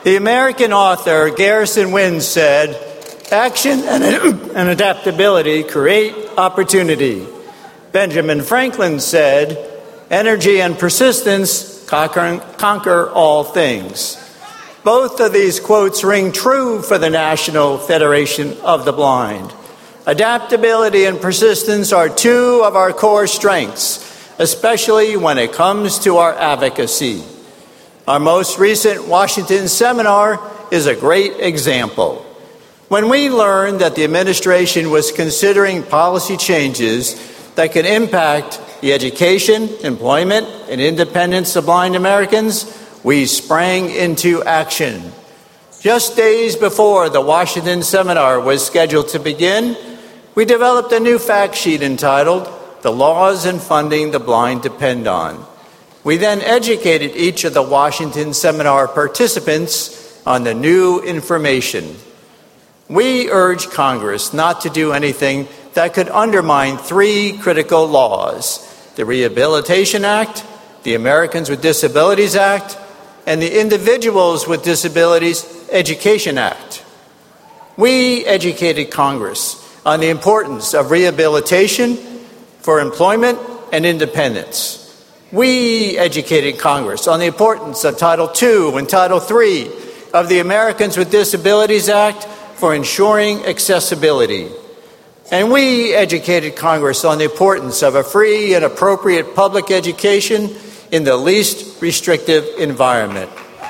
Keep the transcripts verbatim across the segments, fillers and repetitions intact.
The American author Garrison Winn said, "Action and, and adaptability create opportunity." Benjamin Franklin said, "Energy and persistence conquer, conquer all things." Both of these quotes ring true for the National Federation of the Blind. Adaptability and persistence are two of our core strengths, especially when it comes to our advocacy. Our most recent Washington seminar is a great example. When we learned that the administration was considering policy changes that could impact the education, employment, and independence of blind Americans, we sprang into action. Just days before the Washington seminar was scheduled to begin, we developed a new fact sheet entitled, "The Laws and Funding the Blind Depend On." We then educated each of the Washington seminar participants on the new information. We urged Congress not to do anything that could undermine three critical laws: the Rehabilitation Act, the Americans with Disabilities Act, and the Individuals with Disabilities Education Act. We educated Congress on the importance of rehabilitation for employment and independence. We educated Congress on the importance of Title two and Title three of the Americans with Disabilities Act for ensuring accessibility. And we educated Congress on the importance of a free and appropriate public education in the least restrictive environment.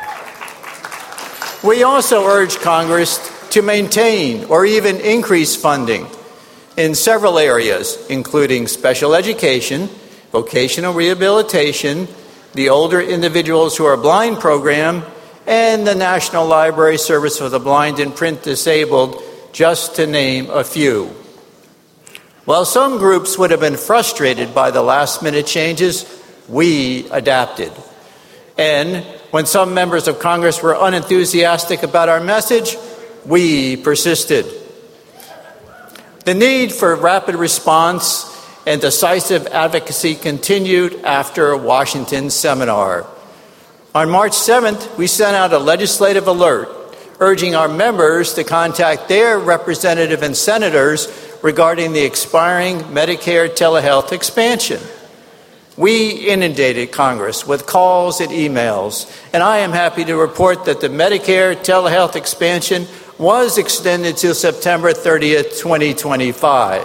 We also urged Congress to maintain or even increase funding in several areas, including special education, vocational rehabilitation, the Older Individuals Who Are Blind program, and the National Library Service for the Blind and Print Disabled, just to name a few. While some groups would have been frustrated by the last-minute changes, we adapted. And when some members of Congress were unenthusiastic about our message, we persisted. The need for rapid response and decisive advocacy continued after Washington seminar. On March seventh, we sent out a legislative alert urging our members to contact their representative and senators regarding the expiring Medicare telehealth expansion. We inundated Congress with calls and emails, and I am happy to report that the Medicare telehealth expansion was extended to September thirtieth, twenty twenty-five.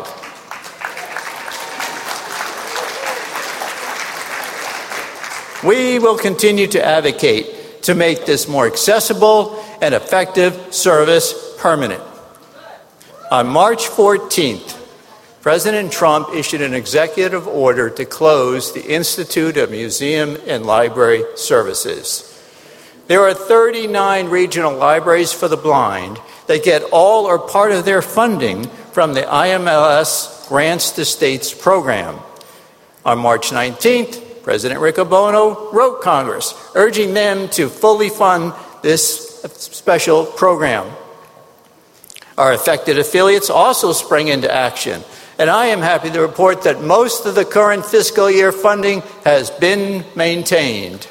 We will continue to advocate to make this more accessible and effective service permanent. On March fourteenth, President Trump issued an executive order to close the Institute of Museum and Library Services. There are thirty-nine regional libraries for the blind that get all or part of their funding from the I M L S Grants to States program. On March nineteenth, President Riccobono wrote Congress, urging them to fully fund this special program. Our affected affiliates also sprang into action, and I am happy to report that most of the current fiscal year funding has been maintained.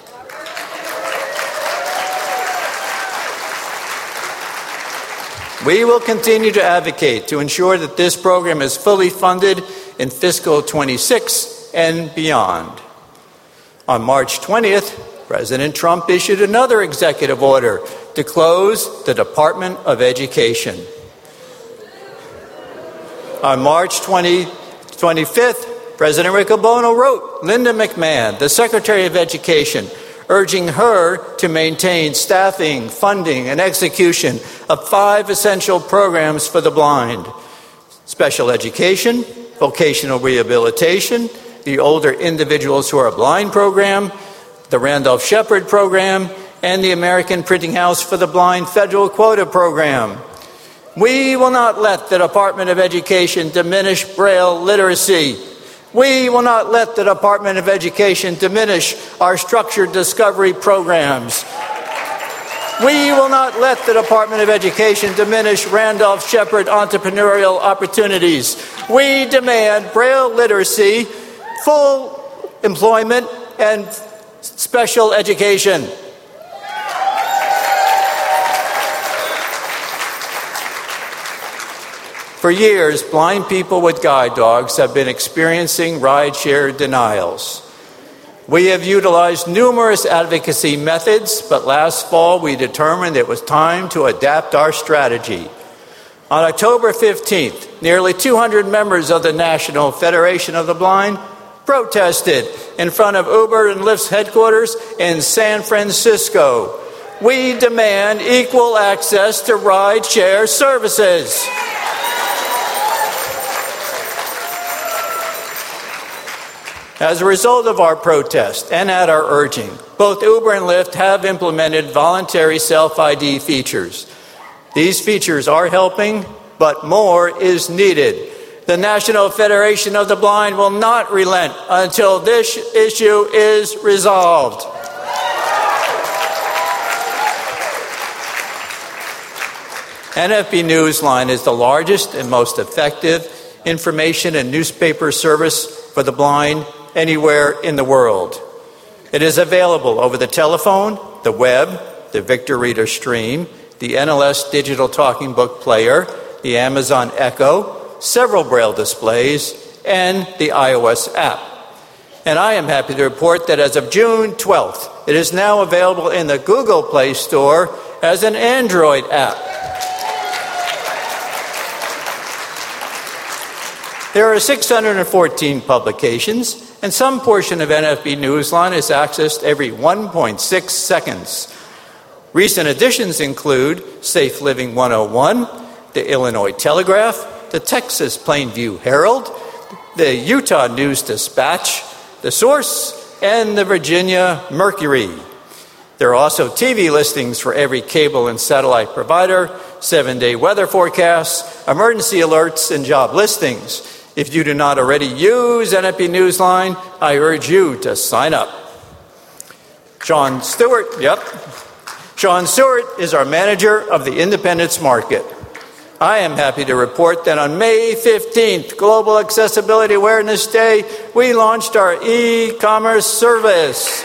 We will continue to advocate to ensure that this program is fully funded in fiscal twenty-six and beyond. On March twentieth, President Trump issued another executive order to close the Department of Education. On March twenty-fifth, President Riccobono wrote Linda McMahon, the Secretary of Education, urging her to maintain staffing, funding, and execution of five essential programs for the blind: special education, vocational rehabilitation, the Older Individuals Who Are Blind program, the Randolph-Shepard program, and the American Printing House for the Blind federal quota program. We will not let the Department of Education diminish Braille literacy. We will not let the Department of Education diminish our structured discovery programs. We will not let the Department of Education diminish Randolph-Shepard entrepreneurial opportunities. We demand Braille literacy, full employment, and special education. For years, blind people with guide dogs have been experiencing rideshare denials. We have utilized numerous advocacy methods, but last fall we determined it was time to adapt our strategy. On October fifteenth, nearly two hundred members of the National Federation of the Blind protested in front of Uber and Lyft's headquarters in San Francisco. We demand equal access to rideshare services. As a result of our protest and at our urging, both Uber and Lyft have implemented voluntary self-I D features. These features are helping, but more is needed. The National Federation of the Blind will not relent until this issue is resolved. N F B Newsline is the largest and most effective information and newspaper service for the blind anywhere in the world. It is available over the telephone, the web, the Victor Reader Stream, the N L S Digital Talking Book Player, the Amazon Echo, several Braille displays, and the iOS app. And I am happy to report that as of June twelfth, it is now available in the Google Play Store as an Android app. There are six hundred fourteen publications, and some portion of N F B Newsline is accessed every one point six seconds. Recent additions include Safe Living one oh one, the Illinois Telegraph, the Texas Plainview Herald, the Utah News Dispatch, the Source, and the Virginia Mercury. There are also T V listings for every cable and satellite provider, seven-day weather forecasts, emergency alerts, and job listings. If you do not already use N F B Newsline, I urge you to sign up. Sean Stewart, yep. Sean Stewart is our manager of the Independence Market. I am happy to report that on May fifteenth, Global Accessibility Awareness Day, we launched our e-commerce service.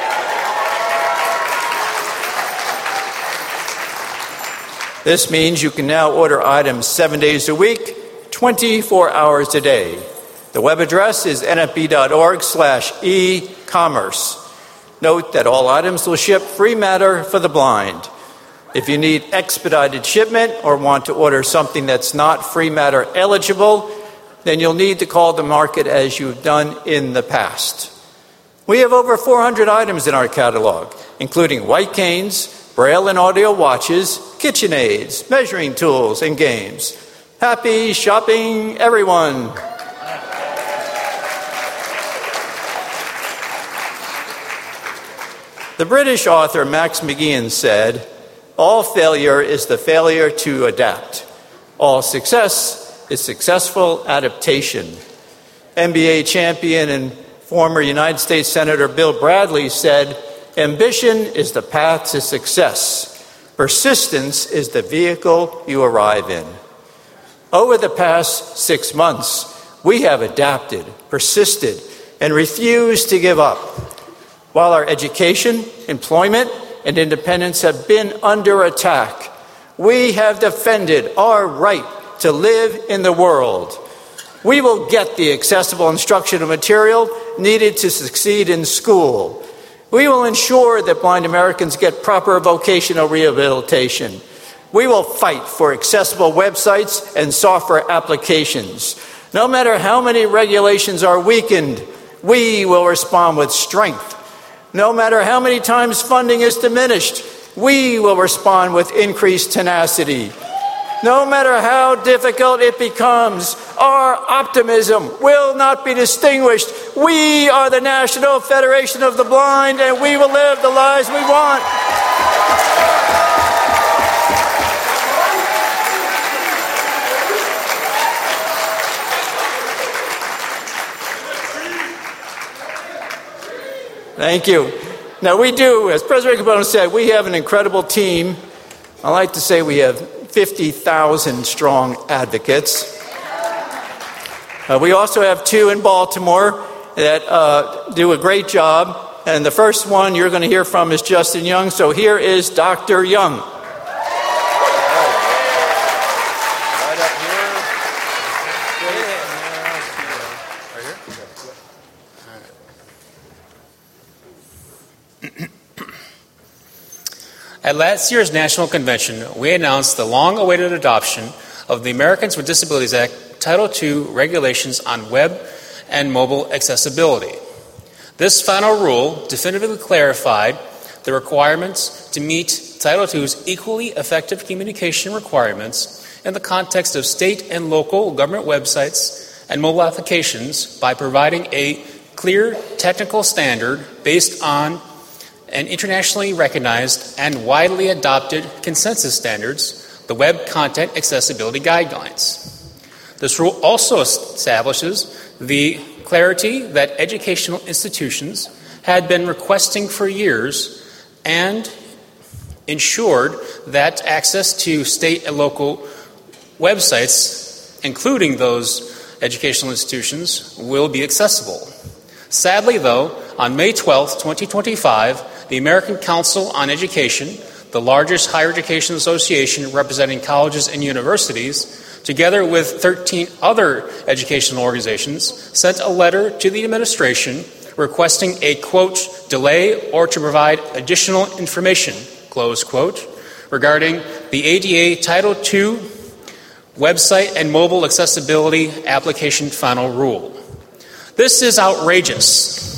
This means you can now order items seven days a week, twenty-four hours a day. The web address is nfb.org slash e-commerce. Note that all items will ship free matter for the blind. If you need expedited shipment or want to order something that's not free matter eligible, then you'll need to call the market as you've done in the past. We have over four hundred items in our catalog, including white canes, Braille and audio watches, kitchen aids, measuring tools, and games. Happy shopping, everyone. The British author Max McGeehan said, "All failure is the failure to adapt. All success is successful adaptation." N B A champion and former United States Senator Bill Bradley said, "Ambition is the path to success. Persistence is the vehicle you arrive in." Over the past six months, we have adapted, persisted, and refused to give up. While our education, employment, and independence have been under attack, we have defended our right to live in the world. We will get the accessible instructional material needed to succeed in school. We will ensure that blind Americans get proper vocational rehabilitation. We will fight for accessible websites and software applications. No matter how many regulations are weakened, we will respond with strength. No matter how many times funding is diminished, we will respond with increased tenacity. No matter how difficult it becomes, our optimism will not be distinguished. We are the National Federation of the Blind, and we will live the lives we want. Thank you. Now we do, as President Capone said, we have an incredible team. I like to say we have fifty thousand strong advocates. Uh, we also have two in Baltimore that uh, do a great job. And the first one you're going to hear from is Justin Young. So here is Doctor Young. Right up here. At last year's National Convention, we announced the long-awaited adoption of the Americans with Disabilities Act, Title two Regulations on Web and Mobile Accessibility. This final rule definitively clarified the requirements to meet Title two's equally effective communication requirements in the context of state and local government websites and mobile applications by providing a clear technical standard based on an internationally recognized and widely adopted consensus standards, the Web Content Accessibility Guidelines. This rule also establishes the clarity that educational institutions had been requesting for years and ensured that access to state and local websites, including those educational institutions, will be accessible. Sadly, though, on May twelfth, twenty twenty-five, the American Council on Education, the largest higher education association representing colleges and universities, together with thirteen other educational organizations, sent a letter to the administration requesting a, quote, delay or to provide additional information, close quote, regarding the A D A Title two Website and Mobile Accessibility Application Final Rule. This is outrageous.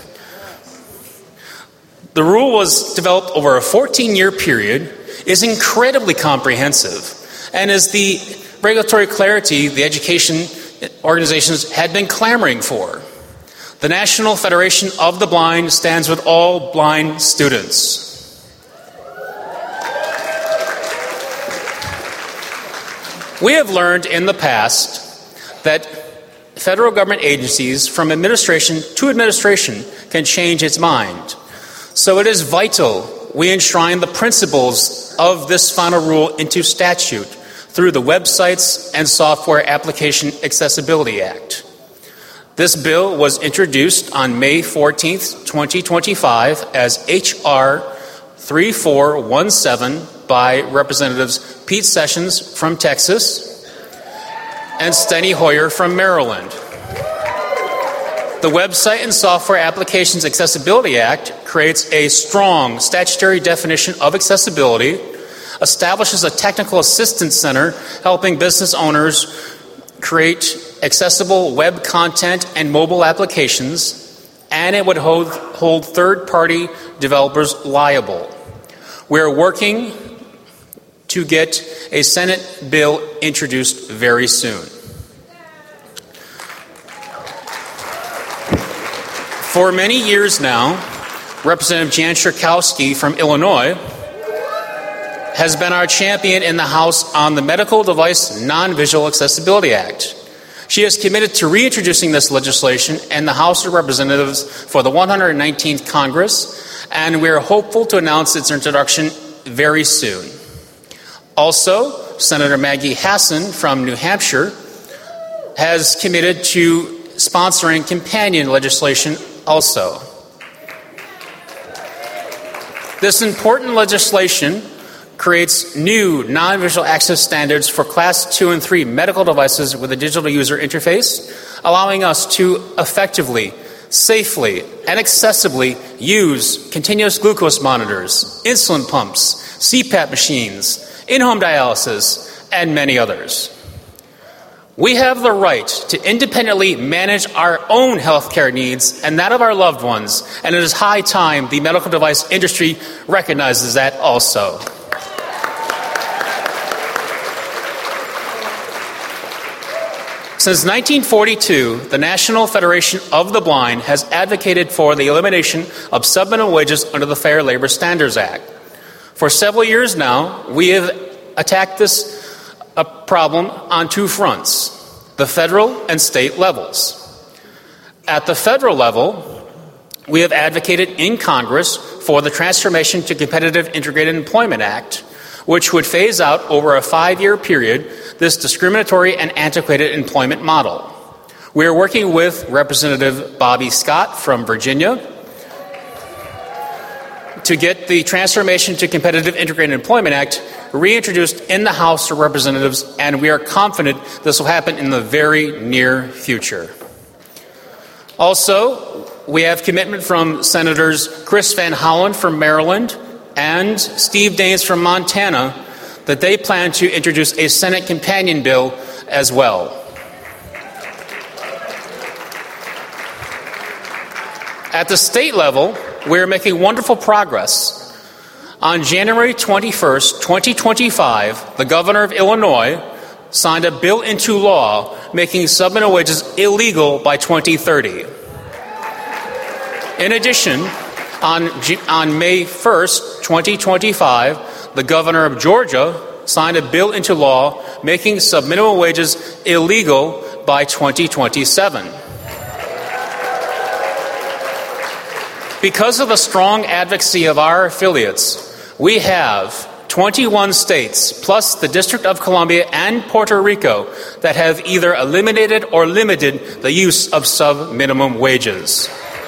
The rule was developed over a fourteen-year period, is incredibly comprehensive, and is the regulatory clarity the education organizations had been clamoring for. The National Federation of the Blind stands with all blind students. We have learned in the past that federal government agencies, from administration to administration, can change its mind. So it is vital we enshrine the principles of this final rule into statute through the Websites and Software Application Accessibility Act. This bill was introduced on May fourteenth, twenty twenty-five as H R thirty-four seventeen by Representatives Pete Sessions from Texas and Steny Hoyer from Maryland. The Website and Software Applications Accessibility Act creates a strong statutory definition of accessibility, establishes a technical assistance center helping business owners create accessible web content and mobile applications, and it would hold, hold third-party developers liable. We're working to get a Senate bill introduced very soon. For many years now, Representative Jan Schakowsky from Illinois has been our champion in the House on the Medical Device Non-Visual Accessibility Act. She is committed to reintroducing this legislation in the House of Representatives for the one hundred nineteenth Congress, and we are hopeful to announce its introduction very soon. Also, Senator Maggie Hassan from New Hampshire has committed to sponsoring companion legislation also. This important legislation creates new non-visual access standards for Class two and three medical devices with a digital user interface, allowing us to effectively, safely, and accessibly use continuous glucose monitors, insulin pumps, C PAP machines, in-home dialysis, and many others. We have the right to independently manage our own healthcare needs and that of our loved ones, and it is high time the medical device industry recognizes that also. Since nineteen forty-two, the National Federation of the Blind has advocated for the elimination of subminimum wages under the Fair Labor Standards Act. For several years now, we have attacked this uh, problem on two fronts, the federal and state levels. At the federal level, we have advocated in Congress for the Transformation to Competitive Integrated Employment Act, which would phase out over a five-year period this discriminatory and antiquated employment model. We are working with Representative Bobby Scott from Virginia to get the Transformation to Competitive Integrated Employment Act reintroduced in the House of Representatives, and we are confident this will happen in the very near future. Also, we have commitment from Senators Chris Van Hollen from Maryland, and Steve Daines from Montana that they plan to introduce a Senate companion bill as well. At the state level, we're making wonderful progress. On January twenty-first, twenty twenty-five, the governor of Illinois signed a bill into law making sub-minimum wages illegal by twenty thirty. In addition, on, G- on May first, twenty twenty-five, the governor of Georgia signed a bill into law making sub-minimum wages illegal by twenty twenty-seven. Because of the strong advocacy of our affiliates, we have twenty-one states, plus the District of Columbia and Puerto Rico, that have either eliminated or limited the use of sub-minimum wages.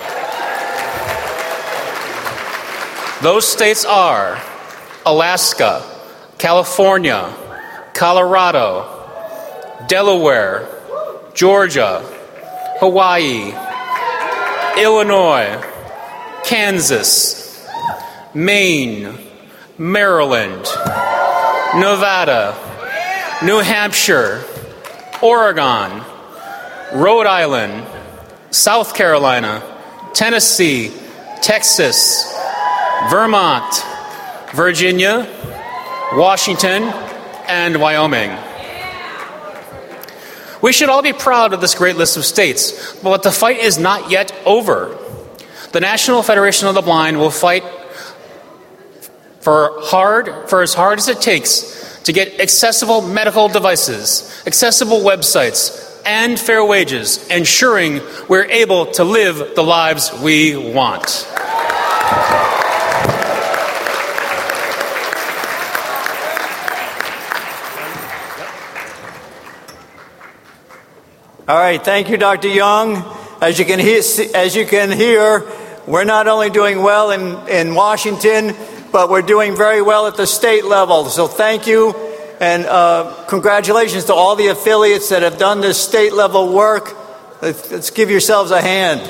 Those states are Alaska, California, Colorado, Delaware, Georgia, Hawaii, Illinois, Kansas, Maine, Maryland, Nevada, New Hampshire, Oregon, Rhode Island, South Carolina, Tennessee, Texas, Vermont, Virginia, Washington, and Wyoming. We should all be proud of this great list of states, but the fight is not yet over. The National Federation of the Blind will fight for hard, for as hard as it takes to get accessible medical devices, accessible websites, and fair wages, ensuring we're able to live the lives we want. All right, thank you, Doctor Young. As you can hear, as you can hear, we're not only doing well in, in Washington, but we're doing very well at the state level. So thank you, and uh, congratulations to all the affiliates that have done this state level work. Let's, let's give yourselves a hand.